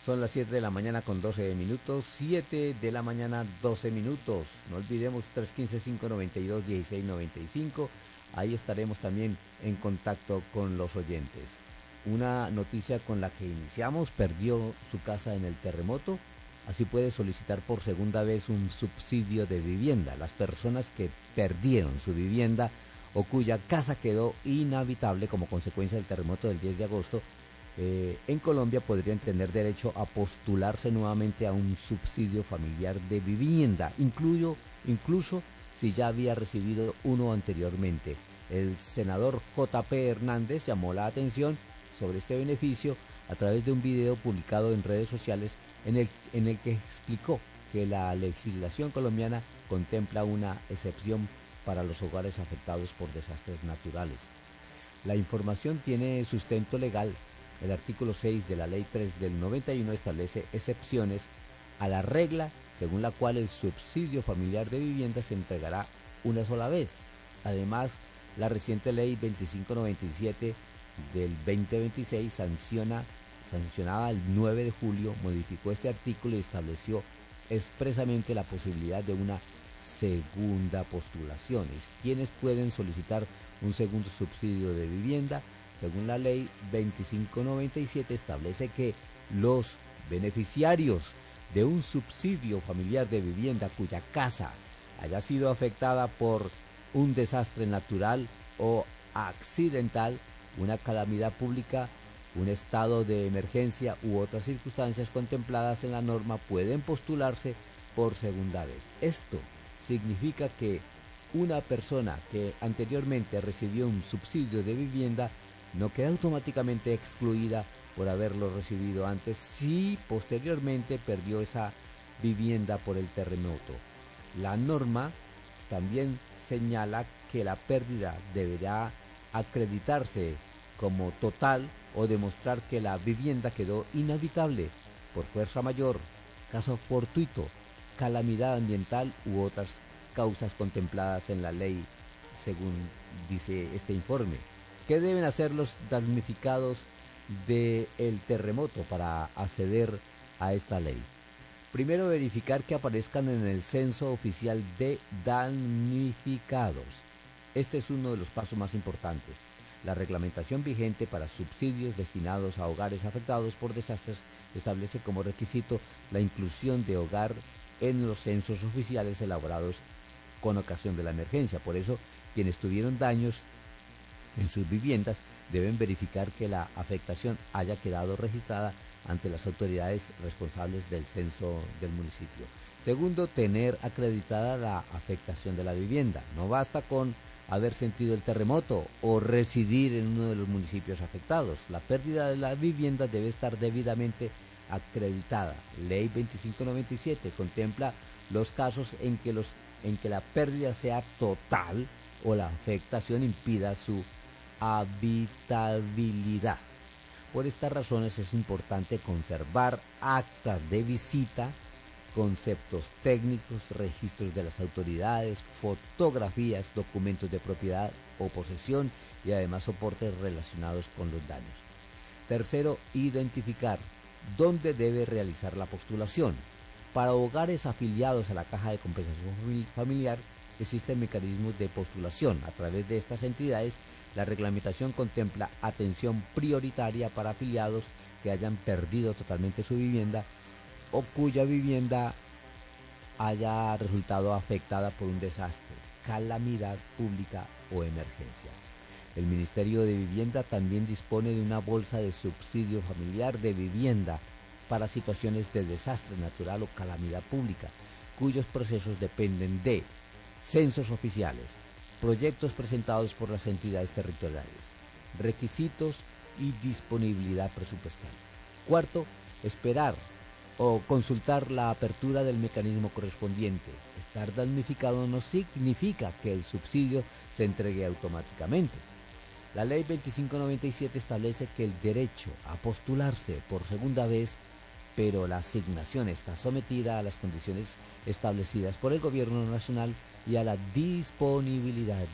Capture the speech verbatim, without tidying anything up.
Son las siete de la mañana con doce minutos, siete de la mañana doce minutos. No olvidemos tres uno cinco, cinco nueve dos, uno seis nueve cinco. Ahí estaremos también en contacto con los oyentes. Una noticia con la que iniciamos: perdió su casa en el terremoto. Así puede solicitar por segunda vez un subsidio de vivienda. Las personas que perdieron su vivienda o cuya casa quedó inhabitable como consecuencia del terremoto del diez de agosto, eh, en Colombia podrían tener derecho a postularse nuevamente a un subsidio familiar de vivienda, incluyo, incluso si ya había recibido uno anteriormente. El senador J P Hernández llamó la atención sobre este beneficio a través de un video publicado en redes sociales en el, en el que explicó que la legislación colombiana contempla una excepción para los hogares afectados por desastres naturales. La información tiene sustento legal. El artículo seis de la Ley tres del noventa y uno establece excepciones a la regla según la cual el subsidio familiar de vivienda se entregará una sola vez. Además, la reciente Ley veinticinco noventa y siete del veinte veintiséis sanciona, sancionada el nueve de julio, modificó este artículo y estableció expresamente la posibilidad de una segunda postulación. ¿Quiénes pueden solicitar un segundo subsidio de vivienda? Según la Ley veinticinco noventa y siete establece que los beneficiarios de un subsidio familiar de vivienda cuya casa haya sido afectada por un desastre natural o accidental, una calamidad pública, un estado de emergencia u otras circunstancias contempladas en la norma pueden postularse por segunda vez. Esto significa que una persona que anteriormente recibió un subsidio de vivienda no queda automáticamente excluida por haberlo recibido antes si posteriormente perdió esa vivienda por el terremoto. La norma también señala que la pérdida deberá acreditarse como total o demostrar que la vivienda quedó inhabitable por fuerza mayor, caso fortuito, calamidad ambiental u otras causas contempladas en la ley, según dice este informe. ¿Qué deben hacer los damnificados del terremoto para acceder a esta ley? Primero, verificar que aparezcan en el censo oficial de damnificados. Este es uno de los pasos más importantes. La reglamentación vigente para subsidios destinados a hogares afectados por desastres establece como requisito la inclusión de hogar en los censos oficiales elaborados con ocasión de la emergencia. Por eso, quienes tuvieron daños en sus viviendas deben verificar que la afectación haya quedado registrada ante las autoridades responsables del censo del municipio. Segundo, tener acreditada la afectación de la vivienda. No basta con haber sentido el terremoto o residir en uno de los municipios afectados. La pérdida de la vivienda debe estar debidamente acreditada. Ley veinticinco noventa y siete contempla los casos en que, los, en que la pérdida sea total o la afectación impida su habitabilidad. Por estas razones es importante conservar actas de visita, conceptos técnicos, registros de las autoridades, fotografías, documentos de propiedad o posesión y además soportes relacionados con los daños. Tercero, identificar dónde debe realizar la postulación. Para hogares afiliados a la Caja de Compensación Familiar existen mecanismos de postulación. A través de estas entidades, la reglamentación contempla atención prioritaria para afiliados que hayan perdido totalmente su vivienda o cuya vivienda haya resultado afectada por un desastre, calamidad pública o emergencia. El Ministerio de Vivienda también dispone de una bolsa de subsidio familiar de vivienda para situaciones de desastre natural o calamidad pública, cuyos procesos dependen de censos oficiales, proyectos presentados por las entidades territoriales, requisitos y disponibilidad presupuestal. Cuarto, esperar o consultar la apertura del mecanismo correspondiente. Estar damnificado no significa que el subsidio se entregue automáticamente. La Ley veinticinco noventa y siete establece que el derecho a postularse por segunda vez, pero la asignación está sometida a las condiciones establecidas por el Gobierno Nacional y a la disponibilidad